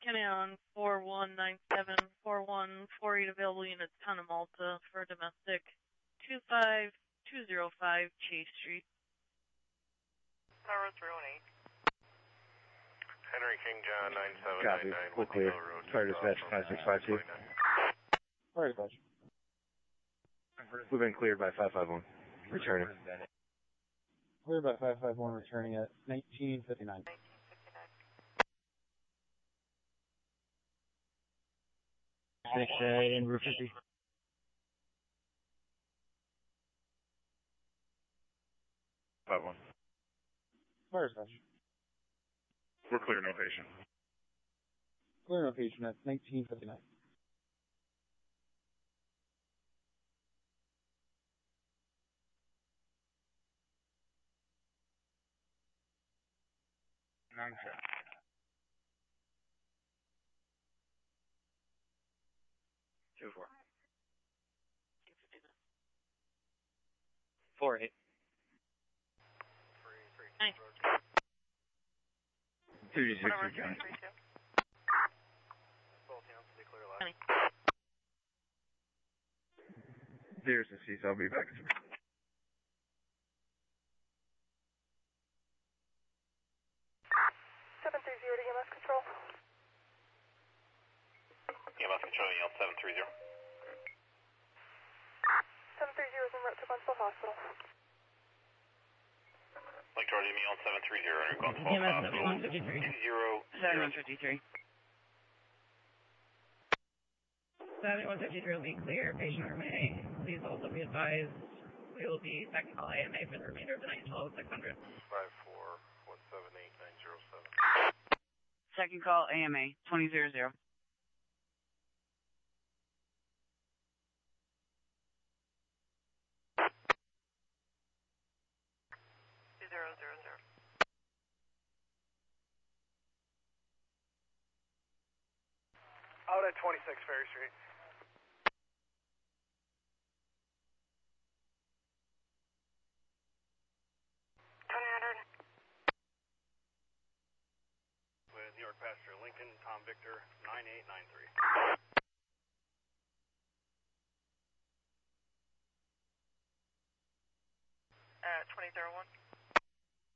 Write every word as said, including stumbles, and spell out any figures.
Kenny on four one nine seven four one four eight available units Town of Malta for domestic two five two zero five Chase Street. Tower three one eight. Henry King John nine seven Copy. nine nine. Full clear. Fire dispatch five six five two. Fire dispatch. We've been cleared by five five one. Returning. Cleared by five five one, returning at nineteen fifty-nine. Six eight in Route fifty. Five one. Fire dispatch. We're clear, no patient. Clear no patient at nineteen fifty-nine. Nine seven. Two four. Four eight. Hi. Two G six Johnny. Honey. There's the cease. I'll be back. seven three zero to E M S control. E M S control, yield seven three zero. seven three zero is en route to Gunsville Hospital. Lake George, yield seven three zero, and you're going to E M S seventy-one fifty-three. two zero. seventy-one fifty-three. seventy-one fifty-three will be clear. Patient remaining. Please also be advised we will be second call A M A for the remainder of the night, twelve six hundred. five four one seven eight nine zero seven. Second call A M A, twenty zero zero. two zero zero zero. Out at twenty-six Ferry Street. twenty hundred. With New York Passenger Lincoln, Tom Victor, nine eight nine three. Uh, twenty zero one.